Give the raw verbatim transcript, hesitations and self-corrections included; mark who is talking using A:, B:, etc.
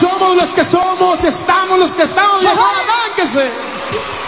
A: Somos los que somos, estamos los que estamos, viejo, arránquese.